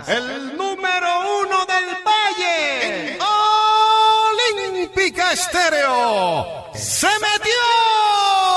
el número 1 del Valle, Olímpica Estéreo, se metió